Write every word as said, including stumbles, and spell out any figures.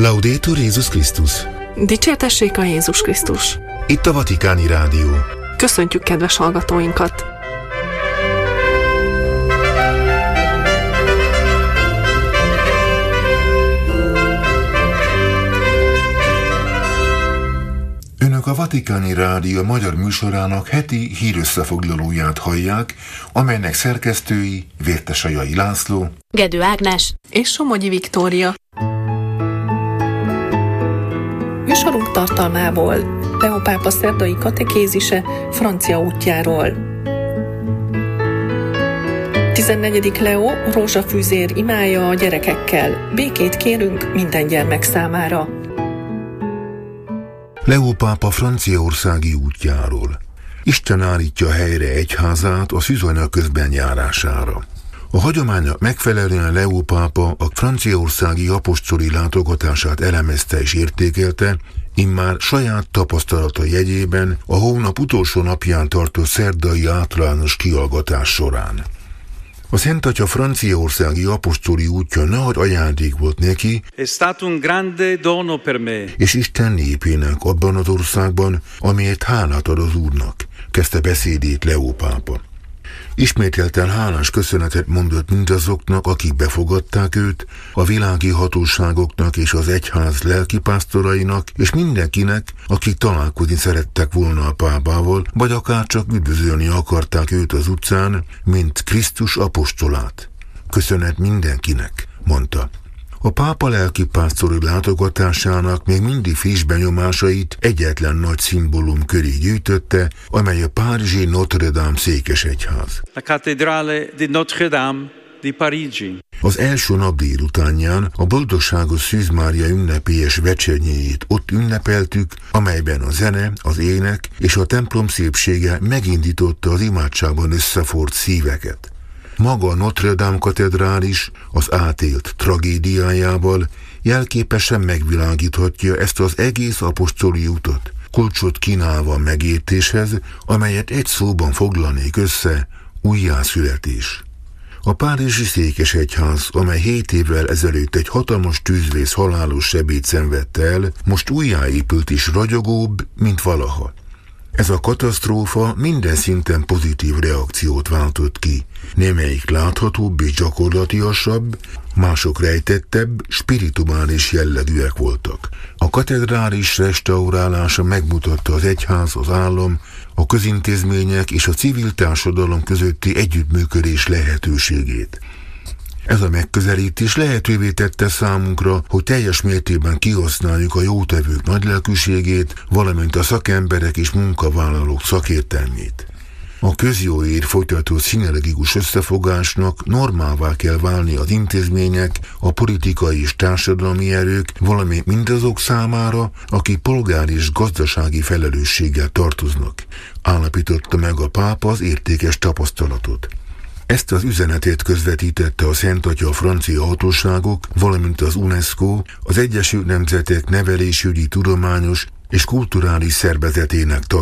Laudetur Jézus Krisztus! Dicsértessék a Jézus Krisztus! Itt a Vatikáni Rádió. Köszöntjük kedves hallgatóinkat! Önök a Vatikáni Rádió magyar műsorának heti hírösszefoglalóját hallják, amelynek szerkesztői Vértesajai László, Gedő Ágnes és Somogyi Viktória. Műsorunk tartalmából Leó pápa szerdai katekézise francia útjáról. tizennegyedik Leó rózsafűzér imája a gyerekekkel. Békét kérünk minden gyermek számára. Leó pápa franciaországi útjáról. Isten állítja helyre egyházát a szűzanya közben járására. A hagyománynak megfelelően Leó pápa a franciaországi apostoli látogatását elemezte és értékelte, immár saját tapasztalata jegyében a hónap utolsó napján tartott szerdai általános kihallgatás során. A Szent Atya franciaországi apostoli útja nagy ajándék volt neki, és Isten népének abban az országban, amelyet hálát ad az Úrnak, kezdte beszédét Leó pápa. Ismételten hálás köszönetet mondott mindazoknak, akik befogadták őt, a világi hatóságoknak és az egyház lelkipásztorainak, és mindenkinek, akik találkozni szerettek volna a pápával, vagy akár csak üdvözölni akarták őt az utcán, mint Krisztus apostolát. Köszönet mindenkinek, mondta. A pápa lelkipásztori látogatásának még mindig friss benyomásait egyetlen nagy szimbólum köré gyűjtötte, amely a párizsi Notre-Dame székesegyház. La cattedrale di Notre-Dame di Parigi. Az első nap délutánján a boldogságos Szűz Mária ünnepélyes vecsenyéjét ott ünnepeltük, amelyben a zene, az ének és a templom szépsége megindította az imádságban összefort szíveket. Maga a Notre-Dame katedrális az átélt tragédiájával jelképesen megvilágíthatja ezt az egész apostoli utat, kulcsot kínálva megértéshez, amelyet egy szóban foglalnék össze: újjászületés. A párizsi székesegyház, amely hét évvel ezelőtt egy hatalmas tűzvész halálos sebét szenvedte el, most újjáépült és ragyogóbb, mint valaha. Ez a katasztrófa minden szinten pozitív reakciót váltott ki. Némelyik láthatóbb és gyakorlatiasabb, mások rejtettebb, spirituális jellegűek voltak. A katedrális restaurálása megmutatta az egyház, az állam, a közintézmények és a civil társadalom közötti együttműködés lehetőségét. Ez a megközelítés lehetővé tette számunkra, hogy teljes mértékben kihasználjuk a jótevők nagylelkűségét, valamint a szakemberek és munkavállalók szakértelmét. A közjóért folytatott szinergikus összefogásnak normává kell válni az intézmények, a politikai és társadalmi erők, valamint mindazok számára, akik polgári és gazdasági felelősséggel tartoznak, állapította meg a pápa az értékes tapasztalatot. Ezt az üzenetét közvetítette a Szent Atya a francia hatóságok, valamint az UNESCO, az Egyesült Nemzetek Nevelésügyi Tudományos és Kulturális Szervezetének